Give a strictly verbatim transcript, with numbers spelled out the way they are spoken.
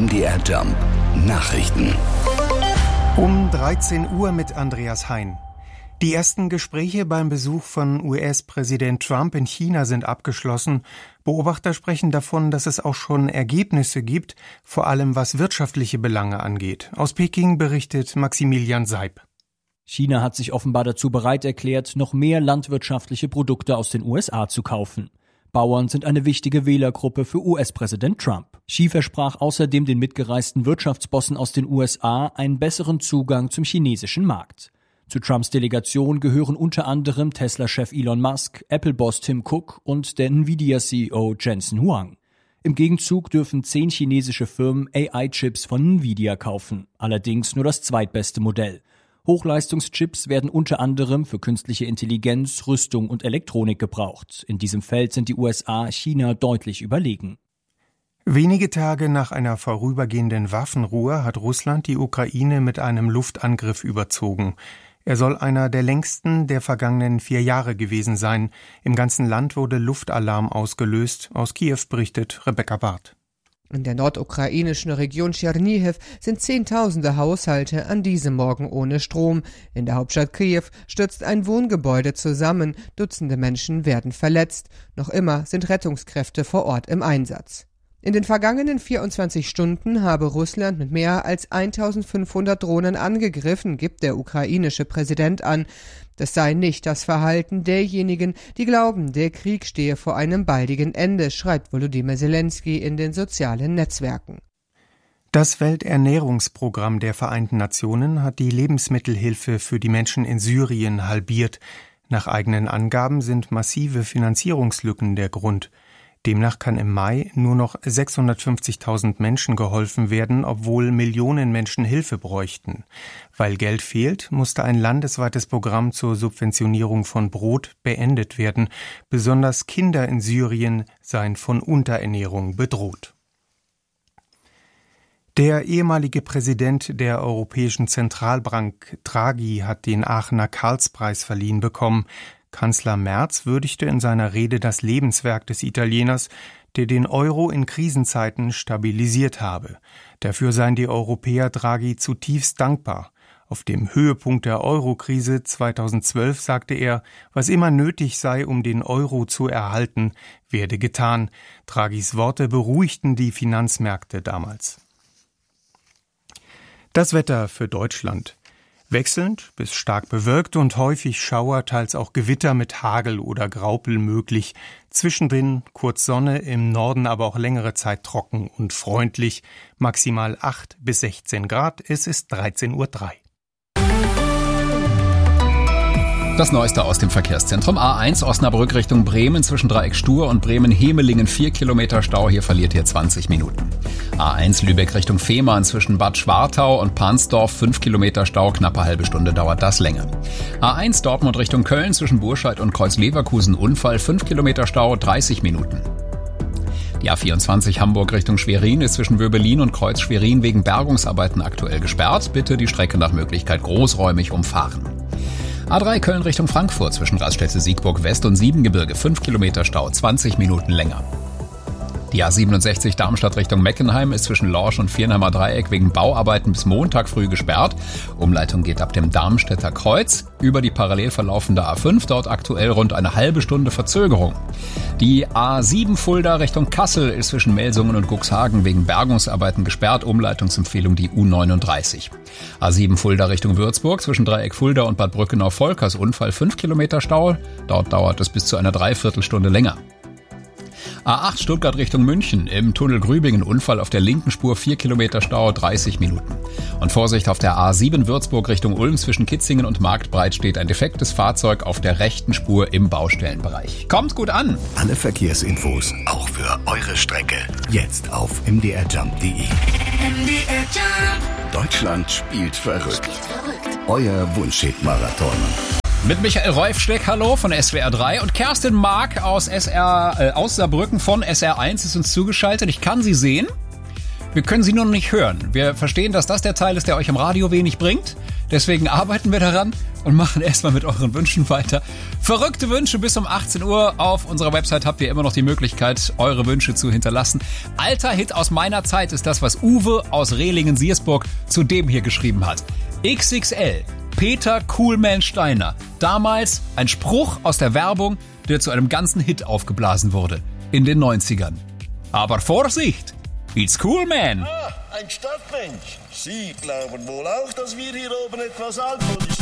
M D R Jump Nachrichten. Um dreizehn Uhr mit Andreas Hein. Die ersten Gespräche beim Besuch von U S-Präsident Trump in China sind abgeschlossen. Beobachter sprechen davon, dass es auch schon Ergebnisse gibt, vor allem was wirtschaftliche Belange angeht. Aus Peking berichtet Maximilian Seib. China hat sich offenbar dazu bereit erklärt, noch mehr landwirtschaftliche Produkte aus den U S A zu kaufen. Bauern sind eine wichtige Wählergruppe für U S-Präsident Trump. Xi versprach außerdem den mitgereisten Wirtschaftsbossen aus den U S A einen besseren Zugang zum chinesischen Markt. Zu Trumps Delegation gehören unter anderem Tesla-Chef Elon Musk, Apple-Boss Tim Cook und der Nvidia-C E O Jensen Huang. Im Gegenzug dürfen zehn chinesische Firmen A I-Chips von Nvidia kaufen, allerdings nur das zweitbeste Modell. Hochleistungschips werden unter anderem für künstliche Intelligenz, Rüstung und Elektronik gebraucht. In diesem Feld sind die U S A China deutlich überlegen. Wenige Tage nach einer vorübergehenden Waffenruhe hat Russland die Ukraine mit einem Luftangriff überzogen. Er soll einer der längsten der vergangenen vier Jahre gewesen sein. Im ganzen Land wurde Luftalarm ausgelöst. Aus Kiew berichtet Rebecca Barth. In der nordukrainischen Region Tschernihiw sind Zehntausende Haushalte an diesem Morgen ohne Strom. In der Hauptstadt Kiew stürzt ein Wohngebäude zusammen. Dutzende Menschen werden verletzt. Noch immer sind Rettungskräfte vor Ort im Einsatz. In den vergangenen vierundzwanzig Stunden habe Russland mit mehr als eintausendfünfhundert Drohnen angegriffen, gibt der ukrainische Präsident an. Das sei nicht das Verhalten derjenigen, die glauben, der Krieg stehe vor einem baldigen Ende, schreibt Volodymyr Zelensky in den sozialen Netzwerken. Das Welternährungsprogramm der Vereinten Nationen hat die Lebensmittelhilfe für die Menschen in Syrien halbiert. Nach eigenen Angaben sind massive Finanzierungslücken der Grund. Demnach kann im Mai nur noch sechshundertfünfzigtausend Menschen geholfen werden, obwohl Millionen Menschen Hilfe bräuchten. Weil Geld fehlt, musste ein landesweites Programm zur Subventionierung von Brot beendet werden. Besonders Kinder in Syrien seien von Unterernährung bedroht. Der ehemalige Präsident der Europäischen Zentralbank Draghi hat den Aachener Karlspreis verliehen bekommen. Kanzler Merz würdigte in seiner Rede das Lebenswerk des Italieners, der den Euro in Krisenzeiten stabilisiert habe. Dafür seien die Europäer Draghi zutiefst dankbar. Auf dem Höhepunkt der Euro-Krise zweitausendzwölf sagte er, was immer nötig sei, um den Euro zu erhalten, werde getan. Draghis Worte beruhigten die Finanzmärkte damals. Das Wetter für Deutschland. Wechselnd bis stark bewölkt und häufig Schauer, teils auch Gewitter mit Hagel oder Graupel möglich. Zwischendrin kurz Sonne, im Norden aber auch längere Zeit trocken und freundlich. Maximal acht bis sechzehn Grad, es ist dreizehn Uhr drei. Das Neueste aus dem Verkehrszentrum. A eins Osnabrück Richtung Bremen zwischen Dreieck Stur und Bremen-Hemelingen vier Kilometer Stau. Hier verliert ihr zwanzig Minuten. A eins Lübeck Richtung Fehmarn zwischen Bad Schwartau und Pansdorf fünf Kilometer Stau. Knappe halbe Stunde dauert das länger. A eins Dortmund Richtung Köln zwischen Burscheid und Kreuz-Leverkusen Unfall fünf Kilometer Stau, dreißig Minuten. Die A vierundzwanzig Hamburg Richtung Schwerin ist zwischen Wöbelin und Kreuz-Schwerin wegen Bergungsarbeiten aktuell gesperrt. Bitte die Strecke nach Möglichkeit großräumig umfahren. A drei Köln Richtung Frankfurt zwischen Raststätte-Siegburg West und Siebengebirge fünf Kilometer Stau, zwanzig Minuten länger. Die A siebenundsechzig Darmstadt Richtung Meckenheim ist zwischen Lorsch und Viernheimer Dreieck wegen Bauarbeiten bis Montag früh gesperrt. Umleitung geht ab dem Darmstädter Kreuz über die parallel verlaufende A fünf, dort aktuell rund eine halbe Stunde Verzögerung. Die A sieben Fulda Richtung Kassel ist zwischen Melsungen und Cuxhagen wegen Bergungsarbeiten gesperrt. Umleitungsempfehlung die U neununddreißig. A sieben Fulda Richtung Würzburg zwischen Dreieck Fulda und Bad Brückenau-Volkers Unfall fünf Kilometer Stau. Dort dauert es bis zu einer Dreiviertelstunde länger. A acht Stuttgart Richtung München, im Tunnel Grübingen Unfall auf der linken Spur vier Kilometer Stau, dreißig Minuten. Und Vorsicht auf der A sieben Würzburg Richtung Ulm zwischen Kitzingen und Marktbreit steht ein defektes Fahrzeug auf der rechten Spur im Baustellenbereich. Kommt gut an! Alle Verkehrsinfos, auch für eure Strecke, jetzt auf m d r jump punkt d e. M D R Jump. Deutschland spielt verrückt. Spielt verrückt. Euer Wunschhit-Marathon. Mit Michael Reufschleck, hallo, von S W R drei und Kerstin Mark aus S R, äh, aus Saarbrücken von S R eins ist uns zugeschaltet. Ich kann sie sehen. Wir können sie nur noch nicht hören. Wir verstehen, dass das der Teil ist, der euch im Radio wenig bringt. Deswegen arbeiten wir daran und machen erstmal mit euren Wünschen weiter. Verrückte Wünsche bis um achtzehn Uhr. Auf unserer Website habt ihr immer noch die Möglichkeit, eure Wünsche zu hinterlassen. Alter Hit aus meiner Zeit ist das, was Uwe aus Rehlingen-Siersburg zu dem hier geschrieben hat. X X L, Peter Coolman Steiner. Damals ein Spruch aus der Werbung, der zu einem ganzen Hit aufgeblasen wurde. In den neunzigern. Aber Vorsicht! It's Coolman! Ah, ein Stadtmensch. Sie glauben wohl auch, dass wir hier oben etwas altmodisch